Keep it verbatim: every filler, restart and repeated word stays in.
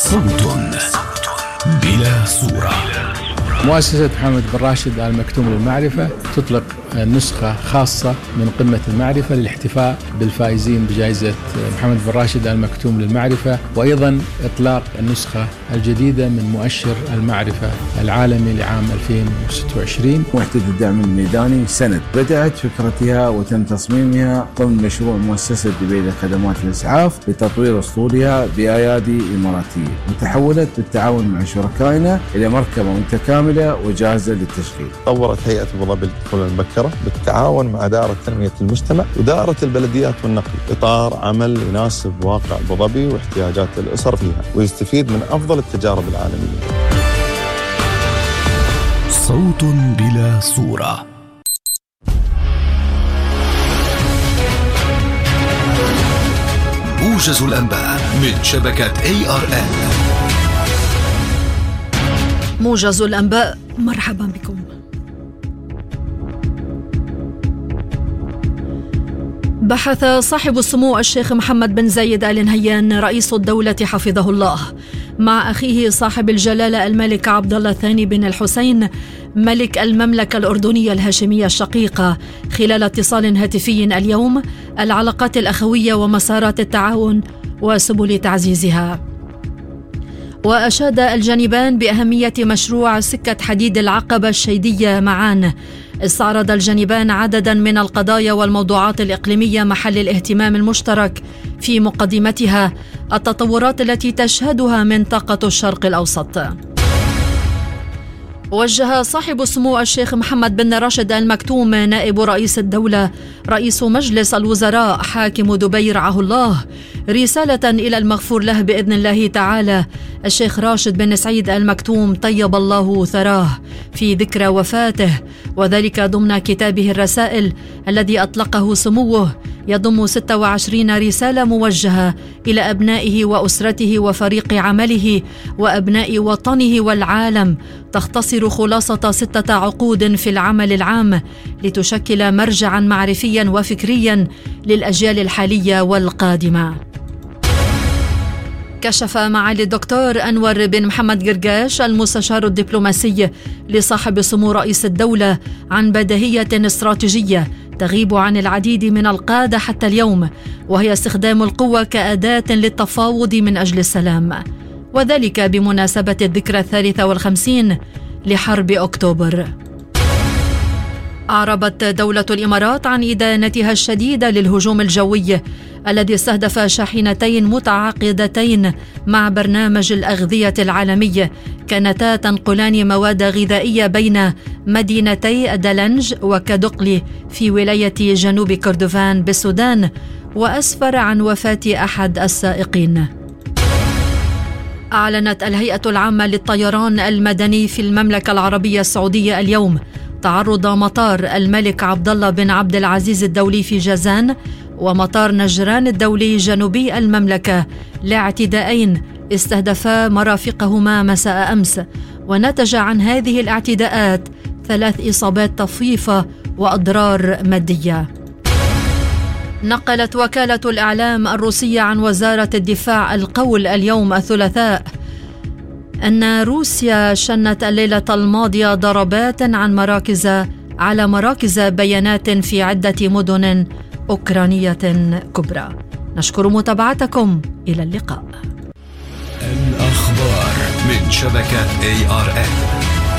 صوت بلا صورة. مؤسسة محمد بن راشد آل مكتوم للمعرفة تطلق نسخة خاصة من قمة المعرفة للاحتفاء بالفائزين بجائزة محمد بن راشد آل مكتوم للمعرفة، وأيضا إطلاق النسخة الجديدة من مؤشر المعرفة العالمي لعام ألفين وستة وعشرين. وحدة الدعم الميداني سند بدأت فكرتها وتم تصميمها ضمن مشروع مؤسسة دبي لخدمات الإسعاف لتطوير أسطولها بأيادي إماراتية، وتحولت بالتعاون مع شركائنا إلى مركبة متكاملة وجاهزة للتشغيل. طورت هيئة أبو ظبي للطفولة المبكرة بالتعاون مع دائرة تنمية المجتمع ودائرة البلديات والنقل إطار عمل يناسب واقع أبو ظبي واحتياجات الأسر فيها ويستفيد من أفضل التجارب العالمية. صوت بلا صورة. موجز الأنباء من شبكة إيه آر إن. موجز الأنباء، مرحبا بكم. بحث صاحب السمو الشيخ محمد بن زايد آل نهيان رئيس الدولة حفظه الله مع أخيه صاحب الجلالة الملك عبد الله الثاني بن الحسين ملك المملكة الأردنية الهاشمية الشقيقة خلال اتصال هاتفي اليوم العلاقات الأخوية ومسارات التعاون وسبل تعزيزها. وأشاد الجانبان بأهمية مشروع سكة حديد العقبة الشيدية معان. استعرض الجانبان عددا من القضايا والموضوعات الإقليمية محل الاهتمام المشترك، في مقدمتها التطورات التي تشهدها منطقة الشرق الأوسط. وجه صاحب السمو الشيخ محمد بن راشد آل مكتوم نائب رئيس الدولة رئيس مجلس الوزراء حاكم دبي رعاه الله رسالة إلى المغفور له بإذن الله تعالى الشيخ راشد بن سعيد آل مكتوم طيب الله ثراه في ذكرى وفاته، وذلك ضمن كتابه الرسائل الذي أطلقه سموه يضم ستة وعشرين رسالة موجهة إلى أبنائه وأسرته وفريق عمله وأبناء وطنه والعالم، تختصر خلاصة ستة عقود في العمل العام لتشكل مرجعا معرفيا وفكريا للأجيال الحالية والقادمة. كشف معالي الدكتور أنور بن محمد قرقاش المستشار الدبلوماسي لصاحب سمو رئيس الدولة عن بديهية استراتيجية تغيب عن العديد من القادة حتى اليوم، وهي استخدام القوة كأداة للتفاوض من أجل السلام، وذلك بمناسبة الذكرى الثالثة والخمسين لحرب أكتوبر. أعربت دولة الإمارات عن إدانتها الشديدة للهجوم الجوي الذي استهدف شاحنتين متعاقدتين مع برنامج الأغذية العالمي كانتا تنقلان مواد غذائية بين مدينتي دلنج وكدقلي في ولاية جنوب كردفان بالسودان، وأسفر عن وفاة أحد السائقين. أعلنت الهيئة العامة للطيران المدني في المملكة العربية السعودية اليوم تعرض مطار الملك عبد الله بن عبد العزيز الدولي في جازان ومطار نجران الدولي جنوبي المملكة لاعتداءين استهدفا مرافقهما مساء أمس، ونتج عن هذه الاعتداءات ثلاث إصابات طفيفة وأضرار مادية. نقلت وكالة الإعلام الروسية عن وزارة الدفاع القول اليوم الثلاثاء أن روسيا شنت الليلة الماضية ضربات عن مراكز على مراكز بيانات في عدة مدن أوكرانية كبرى. نشكر متابعتكم، إلى اللقاء. الأخبار من شبكة إيه آر إن.